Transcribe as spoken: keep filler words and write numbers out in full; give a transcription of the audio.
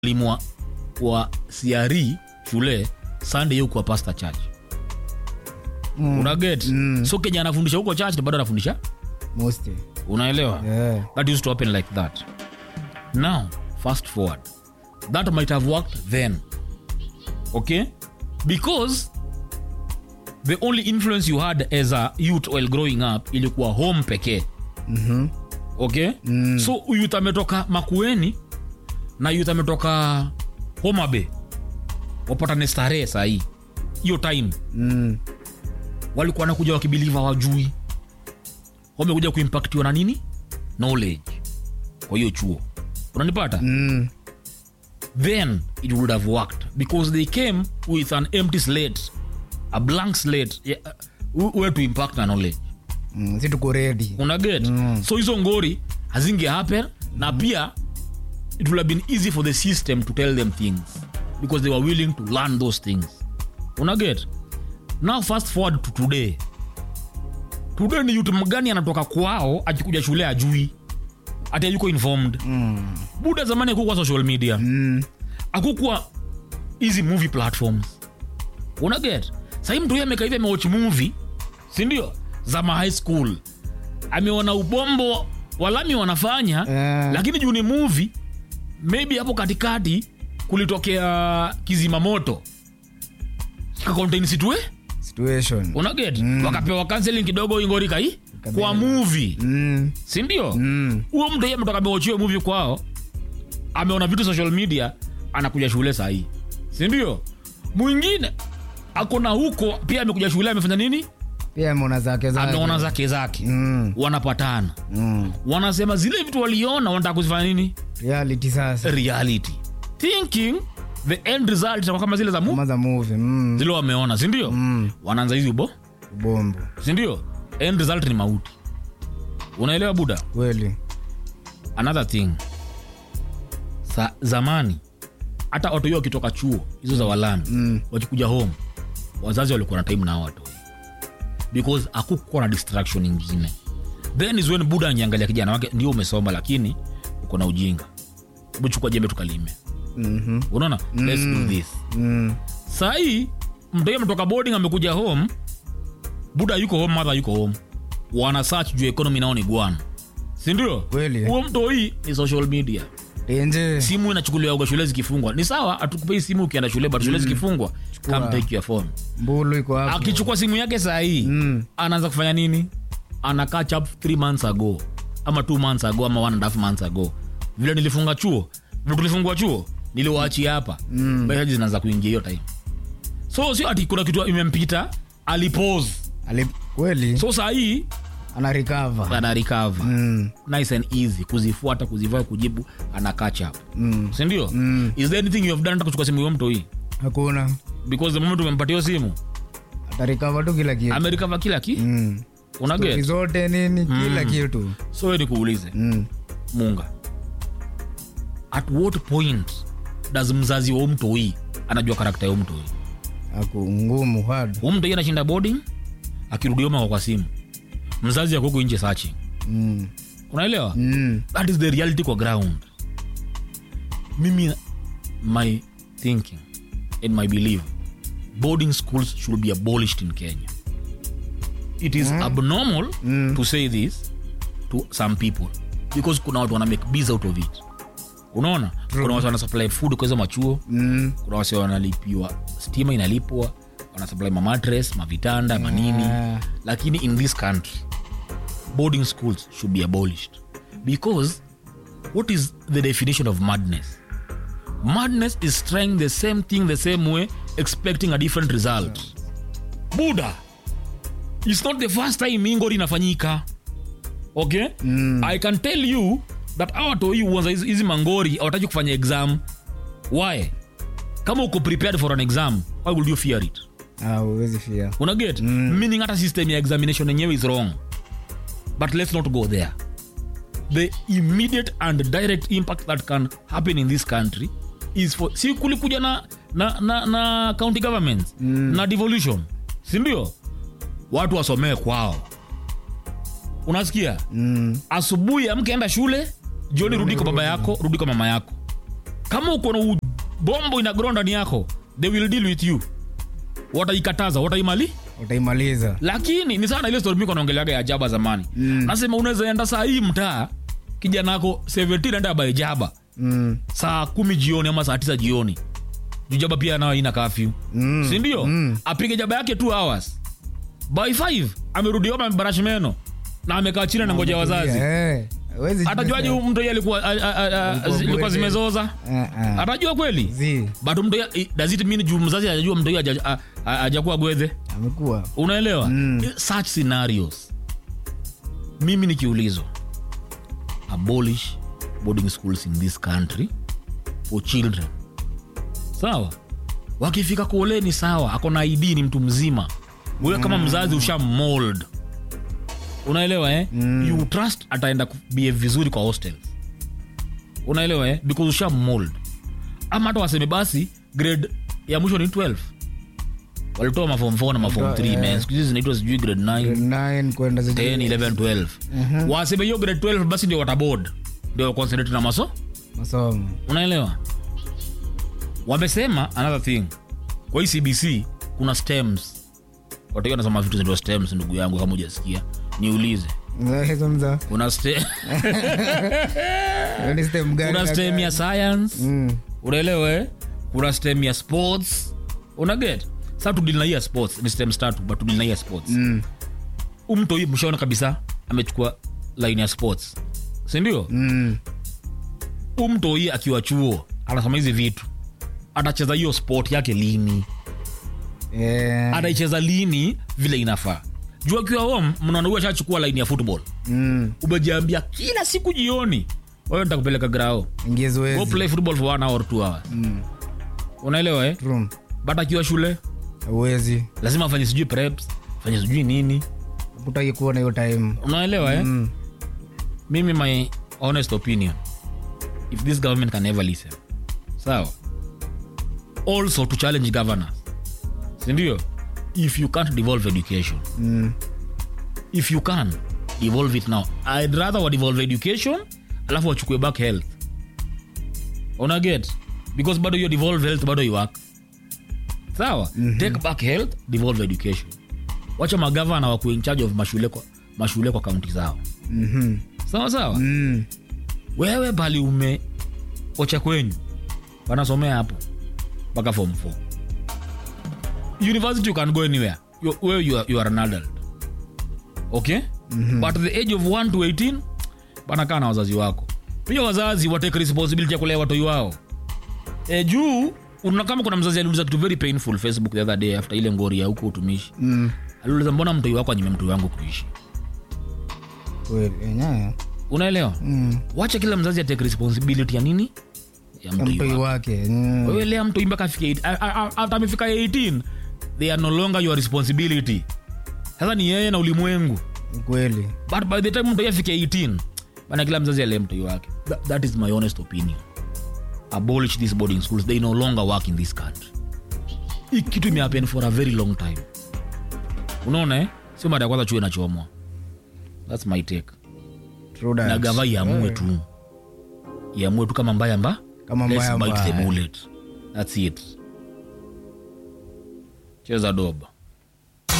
limwa wa C R E shule Sunday yuko kwa pastor church. Mm. Una get? Mm. So Kenya anafundisha huko church na bado anafundisha mostly. Unaelewa? Yeah. That used to happen like that. Now, fast forward. That might have worked then. Okay? Because the only influence you had as a youth while growing up ilikuwa home pekee. Mhm. Okay? Mm. So youth ametoka Makueni na youth ametoka Homa Bay. Wapata nestare sahi. Hiyo time. Mm. Walikuwa wanakuja wakibelieve hawajui. Wamekuja kuimpactiwa na nini? Knowledge. Kwa hiyo chuo. Unanipata? Mm. Then it would have worked because they came with an empty slate, a blank slate, yeah, uh, where to impact na knowledge. Mm, si tuko ready. Una get? Mm. So hizo ngori hazinge happen. Mm. Na pia it would have been easy for the system to tell them things because they were willing to learn those things. Una get? Now fast forward to today. Today ni youth mgani anatoka kwao akikuja shule ajui ati yuko informed. Mm. Buda zamani hakukuwa social media. Mm. Hakukuwa easy movie platforms. Una get? Sasa mtu yeye amekaa hivi amewatch movie, si ndio? Zama high school. Ameona ubombo walami wanafanya, uh. Lakini juu ni movie, maybe hapo katikati kulitokea kizima moto. Ka contain situation. Situation. Una get? Mm. Wakapewa counseling kidogo ingori kai kwa movie. Mm. Si ndio? Mm. Huo mtu yeye mtoka ameochiwa movie kwao. Ameona vitu social media, anakuja shule saa hii. Si ndio? Mwingine akona huko pia amekuja shule amefanya nini? Pia ameona zake zake. Ameona zake zake. Mm. Wanapatana. Mm. Wanasema zile vitu waliona wanataka kuzifanya nini? Reality sasa. Reality. Thinking the end result itakuwa kama zile za movie. Kama za movie. Mm. Zile wameona, si ndio? Mm. Wanaanza hizo bo? Bombo. Si ndio? End result ni mauti. Unaelewa buda? Kweli. Another thing. Sa, zamani hata watu wao kitoka chuo hizo za walami mm. wakikuja home wazazi walikuwa na time na watu because hakukuwa na distraction nyingine. Then is when buda angeangalia kijana wake ndio umesoma lakini uko na ujinga. Hebu chukua jembe tukalime. Mhm. Unaona? Mm. Let's do this. Mm. Sai mtu mtoka boarding amekuja home, buda yuko home, mother yuko home. Wana search juu economy nao ni bwana. Si ndio? Kweli. Huo mtu hii ni social media. Enje. Simu inachukuliwa kwa shule zikifungwa. Ni sawa atukupei simu ukienda shule but shule mm. zikifungwa come take your phone. Mbulu iko hapo. Akichukua simu yake saa hii mm. anaanza kufanya nini? Ana catch up three months ago ama two months ago ama one and a half months ago. Vile nilifunga chuo, vile tulifungua chuo, niliwaachia hapa. Mm. Baadhi zinaanza kuingia hiyo time. So sio ati kuna kitu imempita, alipause. Alip kweli. So saa hii ana recover. Ana recover. Mm. Nice and easy kuzifuata, kuzivaa, kujibu, ana catch up. Mm. Si ndio? Mm. Is there anything you have done hata kuchukua simu hiyo mtu hii? Hakuna. Because the moment umempatia simu, ata recover tu kila kitu. Ame recover kila kitu. Mm. Una get zote nini mm. kila kitu. So wewe nikuulize. Mm. Munga. At what point does mzazi wa mtu hii anajua karakta ya mtu hii? Ako ngumu hard. Mtu yeye anashinda boarding, akirudi home kwa simu. Mzazi yako huko nje searching. Mm. Unaelewa? Mm. That is the reality kwa ground. Mimi my thinking and my belief, boarding schools should be abolished in Kenya. It is mm. abnormal mm. to say this to some people because kuna watu wana make biz out of it. Unaona? True. Kuna watu wana supply food kwa hizo machuo. Mm. Kuna watu wanalipiwa stima inalipwa, wana supply ma mattress, mavitanda, yeah. manini. Lakini in this country boarding schools should be abolished because what is the definition of madness? Madness is trying the same thing the same way expecting a different result. Yeah. Buddha, it's not the first time ingori inafanyika. Okay? Mm. I can tell you that our to you was hizi mangori hawataki kufanya exam. Why? Kama uko prepared for an exam, why would you fear it? Ah, huwezi fear. Una get? Mm. Meaning hata system ya examination yenyewe is wrong. But let's not go there. The immediate and direct impact that can happen in this country is for si kulikuja na na na, na county governments mm. na devolution. Si ndio? Watu wasomee kwao. Unasikia? Mm. Asubuhi amkaenda shule, jioni rudi kwa baba yako, rudi kwa mama yako. Kama uko na bombo ina ground ndani yako, they will deal with you. Wataikataza, wataimali? Wataimaliza. Lakini ni sana ile story mimi naongeleaga ya Jaba zamani. Mm. Nasema unaweza enda saa hii mtaa kijana wako seventeen enda by Jaba. Mm. Saa kumi jioni ama saa tisa jioni. Jaba pia nao ina curfew. Mm. Si ndio? Mm. Apige Jaba yake two hours. By five amerudi home mbarash meno na amekaa chini na ngoja wazazi. Eh. Atajuaje mtu yeye alikuwa alikuwa zimezoza? Atajua kweli? Bado mtu does it mean juu mzazi anajua mtu yeye hajakuwa gwethe? Amekuwa. Unaelewa? Mm. Such scenarios. Mimi nikiulizwa abolish boarding schools in this country for children. Sawa? Wakifika koleni sawa, ako na I D ni mtu mzima. Wewe kama mzazi usha mold. Unaelewa eh? Mm. You trust ataenda behave vizuri kwa hostels. Unaelewa eh? Because usha mold. Ama hata waseme basi grade ya mwisho ni twelve. Walitoa ma form four na ma form three yeah. Man. Sikuzi zinaitwa sijui grade nine. Grade nine kwenda zaidi. ten, eleven, twelve. Uh-huh. Waseme hiyo grade twelve basi ndio wataboard. Ndio concentrate na maso? Masomo. Unaelewa? Wamesema another thing. Kwa C B C kuna stems. Watu wanasema vitu zinaitwa stems ndugu yangu kama hujasikia. Niulize. Hizo mza. Kuna stem. Ni stem gani? Kuna stem ya science. Mm. Unaelewa eh? Kuna stem ya sports. Una get? Sasa tu deal na ya sports, ni stem start but tu deal na ya sports. Mm. Umto hii mshaona kabisa amechukua line ya sports. Si ndio? Mm. Umto hii akiwa chuo, anasema hizi vitu. Atacheza hiyo sport yake lini? Yeah. Ataicheza lini vile inafaa. Jua kiwa home mnaona huwa shachukua line ya football. Mm. Umejiambia kila siku jioni wewe nitakupeleka grao. Ingezoezi. Go play football for one hour two hours. Mm. Unaelewa eh? True. Bata kiwa shule uwezi. Lazima afanye sijui preps, afanye sijui nini. Utaki kuona hiyo time. Unaelewa eh? Mm. Mimi my honest opinion, if this government can ever listen. Sawa. Also to challenge governors. Sindio? If you can't devolve education. Mm. If you can, devolve it now. I'd rather wa devolve education, alafu wachukue back health. Una get? Because bado you devolve health, bado you work. Sawa? Mm-hmm. Take back health, devolve education. Wacha magavana wako in charge of mashule kwa mashule kwa county zao. Mhm. Sawa sawa? Mm. Wewe bali ume ocha kwenyu. Wanasomea hapo mpaka form four. University you can go anywhere. You, where you are, you are an adult. Okay? Mm-hmm. But at the age of one to eighteen, bana kana wazazi wako. Pia wazazi wa take responsibility ya kulea watoto wao. E juu una kama kuna mzazi aliuliza kitu very painful Facebook the other day after ile ngori ya huko utumishi. Mm. Aliuliza mbona mtoto wako anyime mtoto wangu kuishi? Kweli, yenyewe. Unaelewa? Mm. Wacha kila mzazi take responsibility ya nini? Ya mtoto wake. Mm. Wewe lea mtoto mpaka afike after amefika eighteen, they are no longer your responsibility. Sasa ni yeye na ulimwengu. Kweli. But by the time mtoto afike eighteen, bana kila mzazi alea mtoto wake. That, that is my honest opinion. Abolish these boarding schools. They no longer work in this country. Hii kitu imehappen for a very long time. Unaona eh? Sio mara ya kwanza chuo inachomwa. That's my take. True that. Na gava iamue tu. Iamue tu kama mbaya mba. Kama mbaya mba. Let's mbaya. bite the bullet. That's it. Cheza doba.